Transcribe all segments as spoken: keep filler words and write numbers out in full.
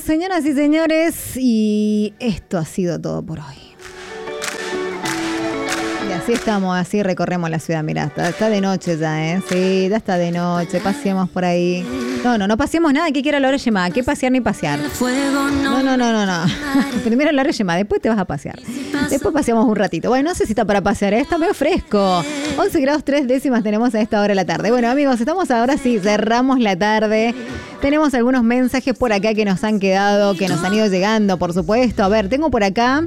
señoras y señores, y esto ha sido todo por hoy. Y así estamos, así recorremos la ciudad. Mirá, está, está de noche ya, ¿eh? Sí, ya está de noche, paseemos por ahí. No, no, no paseemos nada, que quiera la hora llamada, que pasear ni pasear. No, no, no, no, no. Primero la hora llamada, después te vas a pasear. Después paseamos un ratito. Bueno, no sé si está para pasear, ¿eh? Está medio fresco. once grados tres décimas tenemos a esta hora de la tarde. Bueno, amigos, estamos ahora sí, cerramos la tarde. Tenemos algunos mensajes por acá que nos han quedado, que nos han ido llegando, por supuesto. A ver, tengo por acá...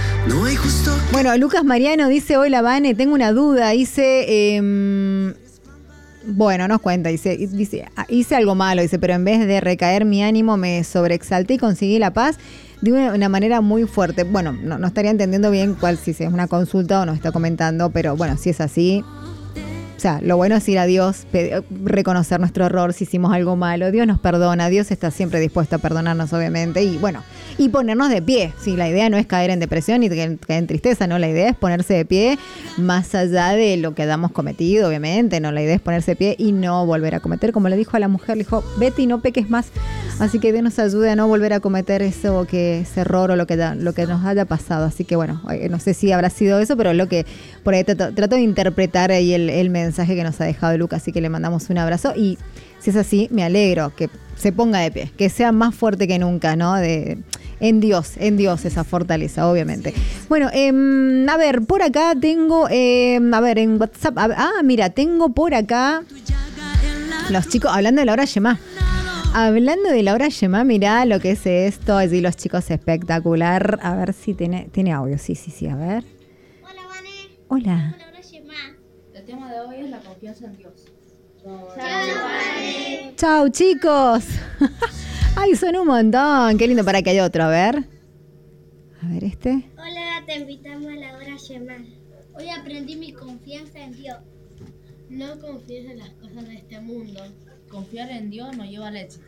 Bueno, Lucas Mariano dice, hola Vane, tengo una duda, dice, eh, bueno, nos cuenta, dice, dice, hice algo malo, dice, pero en vez de recaer mi ánimo me sobreexalté y conseguí la paz de una, una manera muy fuerte. Bueno, no, no estaría entendiendo bien cuál, si es una consulta o nos está comentando, pero bueno, si es así... O sea, lo bueno es ir a Dios, reconocer nuestro error si hicimos algo malo. Dios nos perdona, Dios está siempre dispuesto a perdonarnos, obviamente. Y bueno, y ponernos de pie. Sí, la idea no es caer en depresión ni caer en tristeza, no. La idea es ponerse de pie más allá de lo que hayamos cometido, obviamente. No, la idea es ponerse de pie y no volver a cometer. Como le dijo a la mujer, le dijo, vete y no peques más. Así que Dios nos ayude a no volver a cometer eso, que ese error o lo que, lo que nos haya pasado. Así que bueno, no sé si habrá sido eso, pero lo que por ahí trato, trato de interpretar ahí el, el mensaje que nos ha dejado Lucas, así que le mandamos un abrazo y si es así, me alegro que se ponga de pie, que sea más fuerte que nunca, ¿no? De, en Dios, en Dios esa fortaleza, obviamente. Bueno, eh, a ver, por acá tengo, eh, a ver, en WhatsApp, a, ah, mira, tengo por acá los chicos, hablando de la hora Yemá. Hablando de la hora Yemá, mirá lo que es esto, allí los chicos espectacular. A ver si tiene, tiene audio, sí, sí, sí, a ver. Hola, Vane. Hola. El tema de hoy es la confianza en Dios. Chao, Vane. Chao, chicos. Ay, son un montón. Qué lindo, para que haya otro, a ver. A ver este. Hola, te invitamos a la hora Yemá. Hoy aprendí mi confianza en Dios. No confíes en las cosas de este mundo. Confiar en Dios nos lleva al éxito.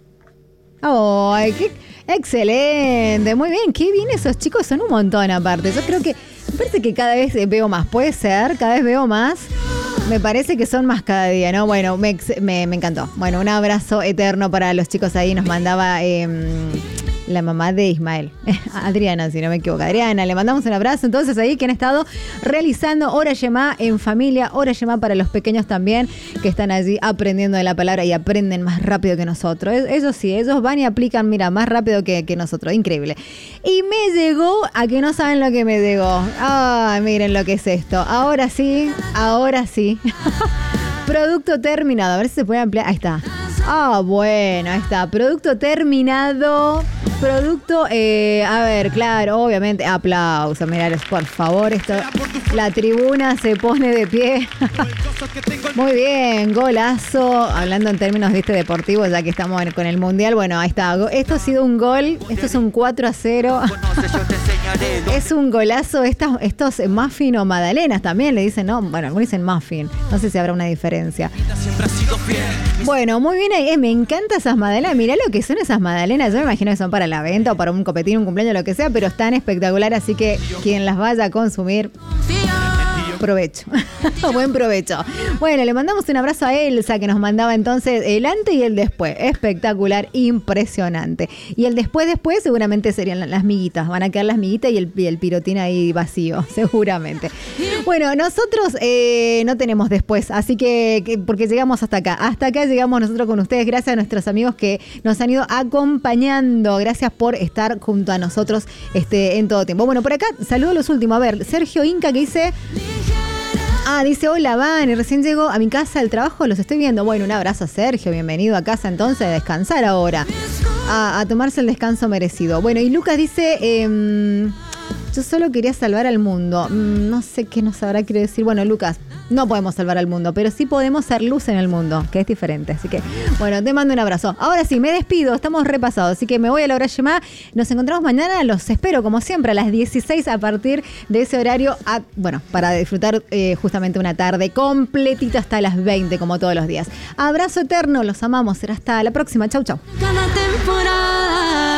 ¡Ay, qué excelente! Muy bien, qué bien esos chicos, son un montón aparte. Yo creo que, me parece que cada vez veo más, puede ser, cada vez veo más. Me parece que son más cada día, ¿no? Bueno, me, me, me encantó. Bueno, un abrazo eterno para los chicos ahí. Nos mandaba eh, la mamá de Ismael, Adriana, si no me equivoco. Adriana, le mandamos un abrazo. Entonces ahí que han estado realizando Hora Yemá en familia, Hora Yemá para los pequeños también, que están allí aprendiendo de la palabra y aprenden más rápido que nosotros. Ellos sí, ellos van y aplican, mira, más rápido que, que nosotros. Increíble. Y me llegó, a que no saben lo que me llegó. Ay, miren lo que es esto. Ahora sí, ahora sí. Producto terminado. A ver si se puede ampliar. Ahí está. Ah, bueno, ahí está. Producto terminado. Producto, eh, a ver, claro, obviamente, aplausos, mirá, por favor, esto, la tribuna se pone de pie. Muy bien, golazo, hablando en términos, viste, deportivos, ya que estamos con el Mundial, bueno, ahí está, esto ha sido un gol, esto es un cuatro a cero, es un golazo, estos, estos muffin o magdalenas también le dicen, no, bueno, algunos dicen muffin, no sé si habrá una diferencia. Bueno, muy bien ahí, eh, me encantan esas magdalenas, mirá lo que son esas magdalenas, yo me imagino que son para la venta o para un copetín, un cumpleaños, lo que sea, pero están espectacular, así que quien las vaya a consumir, provecho, buen provecho. Bueno, le mandamos un abrazo a Elsa, que nos mandaba entonces el antes y el después, espectacular, impresionante. Y el después, después seguramente serían las miguitas, van a quedar las miguitas y el, y el pirotín ahí vacío, seguramente. Bueno, nosotros eh, no tenemos después, así que, que, porque llegamos hasta acá, hasta acá llegamos nosotros con ustedes, gracias a nuestros amigos que nos han ido acompañando, gracias por estar junto a nosotros este, en todo tiempo. Bueno, por acá, saludo a los últimos, a ver, Sergio Inca que dice... Ah, dice, hola, Vane, recién llego a mi casa del trabajo, los estoy viendo. Bueno, un abrazo a Sergio, bienvenido a casa entonces, a descansar ahora, a, a tomarse el descanso merecido. Bueno, y Lucas dice, eh, yo solo quería salvar al mundo. No sé qué nos habrá querido decir. Bueno, Lucas, no podemos salvar al mundo, pero sí podemos ser luz en el mundo, que es diferente. Así que, bueno, te mando un abrazo. Ahora sí, me despido, estamos repasados, así que me voy a la hora Yemá. Nos encontramos mañana, los espero como siempre a las dieciséis a partir de ese horario, a, bueno, para disfrutar eh, justamente una tarde completita hasta las veinte, como todos los días. Abrazo eterno, los amamos, será hasta la próxima. Chau, chau. Cada temporada